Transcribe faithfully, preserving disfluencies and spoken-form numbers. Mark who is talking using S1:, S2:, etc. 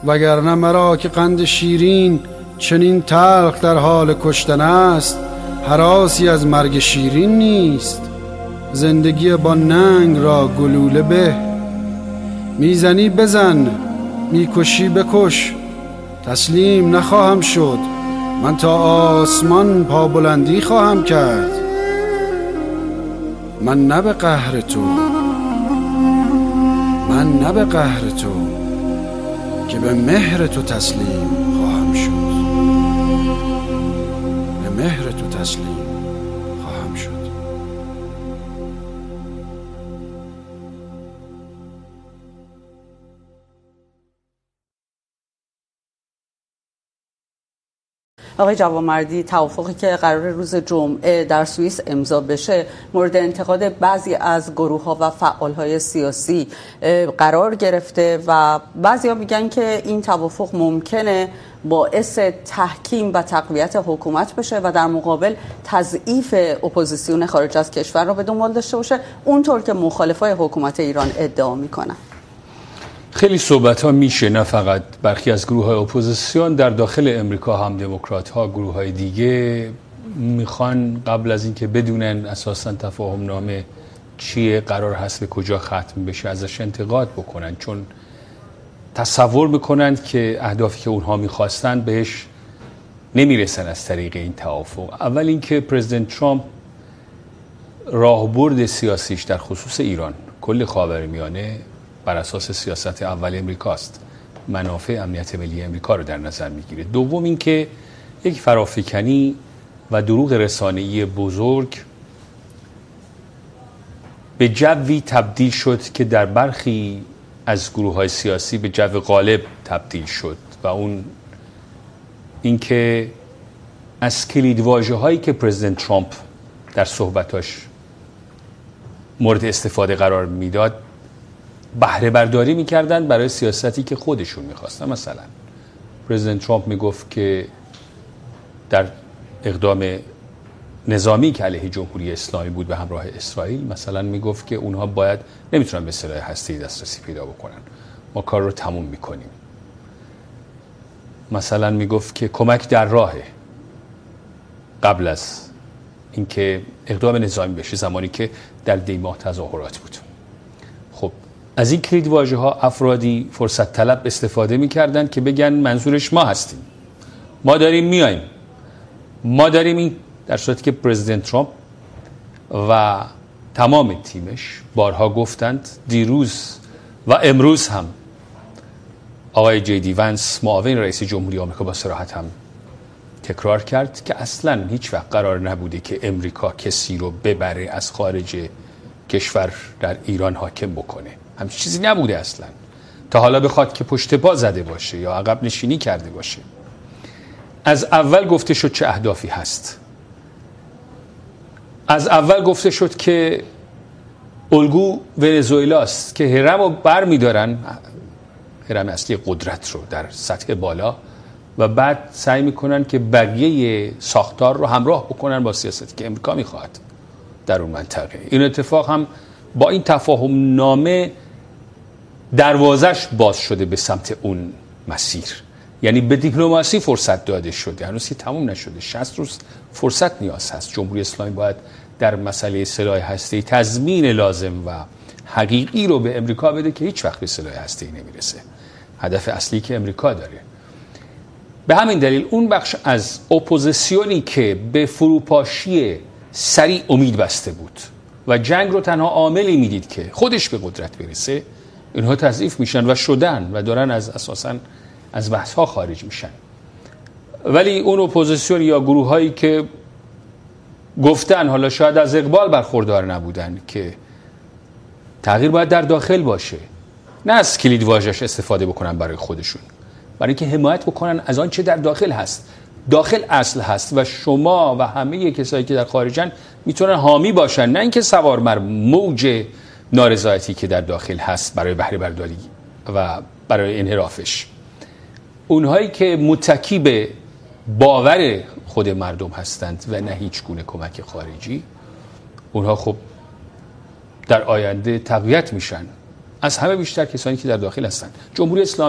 S1: وگرنه مرا که قند شیرین چنین تلخ در حال کشتن است، هراسی از مرگ شیرین نیست. زندگی با ننگ را گلوله به، میزنی بزن، میکشی بکش. تسلیم نخواهم شد، من تا آسمان پابلندی خواهم کرد. من نه به قهر تو، من نه به قهر تو، که به مهر تو تسلیم خواهم شد. به مهر تو تسلیم خواهم شد.
S2: آقای جوانمردی، توافقی که قرار روز جمعه در سوئیس امضا بشه مورد انتقاد بعضی از گروه‌ها و فعال‌های سیاسی قرار گرفته و بعضی‌ها میگن که این توافق ممکنه باعث تحکیم و تقویت حکومت بشه و در مقابل تضعیف اپوزیسیون خارج از کشور رو به دنبال داشته باشه، اونطور که مخالفای حکومت ایران ادعا میکنن.
S3: خیلی صحبت ها میشه، نه فقط برخی از گروه های اپوزیسیون، در داخل امریکا هم دموکرات ها، گروه های دیگه میخوان قبل از اینکه بدونن اساساً تفاهم نامه چیه، قرار هست به کجا ختم بشه، ازش انتقاد بکنن، چون تصور میکنند که اهدافی که اونها میخواستن بهش نمیرسن از طریق این توافق. اول اینکه پرزیدنت ترامپ راهبرد سیاسیش در خصوص ایران، کل خاورمیانه، بر اساس سیاست اول امریکاست، منافع امنیت ملی امریکا رو در نظر میگیره. دوم اینکه یک فرافکنی و دروغ رسانه‌ای بزرگ به جوی تبدیل شد که در برخی از گروه‌های سیاسی به جو غالب تبدیل شد و اون اینکه از کلیدواژه‌هایی که پرزیدنت ترامپ در صحبتاش مورد استفاده قرار میداد بهره برداری میکردن برای سیاستی که خودشون میخواستن. مثلا پرزیدنت ترامپ میگفت که در اقدام نظامی که علیه جمهوری اسلامی بود به همراه اسرائیل، مثلا میگفت که اونها باید نمیتونن به سلاح هسته‌ای دسترسی پیدا بکنن، ما کار رو تموم میکنیم. مثلا میگفت که کمک در راهه، قبل از اینکه اقدام نظامی بشه، زمانی که در دی ماه تظاهرات بود. خب از این کلید واژه ها افرادی فرصت طلب استفاده میکردن که بگن منظورش ما هستیم، ما داریم میایم، ما داریم این، در صورتی که پرزیدنت ترامپ و تمام تیمش بارها گفتند، دیروز و امروز هم آقای جی دی ونس معاون رئیس جمهوری آمریکا با صراحت هم تکرار کرد که اصلا هیچ وقت قرار نبوده که امریکا کسی رو ببره از خارج کشور در ایران حاکم بکنه. همچین چیزی نبوده اصلا، تا حالا بخواد که پشت پا زده باشه یا عقب نشینی کرده باشه. از اول گفته شد چه اهدافی هست، از اول گفته شد که الگو ونزوئلاست که هرم رو بر می دارن، هرم اصلی قدرت رو در سطح بالا، و بعد سعی میکنن که بقیه ساختار رو همراه بکنن با سیاستی که امریکا میخواد در اون منطقه. این اتفاق هم با این تفاهم نامه دروازش باز شده به سمت اون مسیر، یعنی به دیپلماسی فرصت داده شده، هنوز که تموم نشده، شصت روز فرصت نیاز هست. جمهوری اسلامی باید در مسئله سلاح هسته‌ای تضمین لازم و حقیقی رو به امریکا بده که هیچ وقت به سلاح هسته‌ای نمیرسه، هدف اصلی که امریکا داره. به همین دلیل اون بخش از اپوزیسیونی که به فروپاشی سریع امید بسته بود و جنگ رو تنها عاملی میدید که خودش به قدرت برسه، اینها تضعیف میشن و شدن و دارن از اساساً از بحث ها خارج میشن. ولی اون اپوزیسیون یا گروه هایی که گفتن، حالا شاید از اقبال برخوردار نبودن، که تغییر باید در داخل باشه، نه از کلید واژه‌اش استفاده بکنن برای خودشون، برای اینکه حمایت بکنن از آن چه در داخل هست. داخل اصل هست و شما و همه کسایی که در خارجن میتونن حامی باشن، نه اینکه سوار بر موج نارضایتی که در داخل هست برای بهره برداری و برای انحرافش. اونهایی که متکی به باور خود مردم هستند و نه هیچ گونه کمک خارجی، اونها خب در آینده تقویت میشن از همه بیشتر کسانی که در داخل هستند. جمهوری اسلامی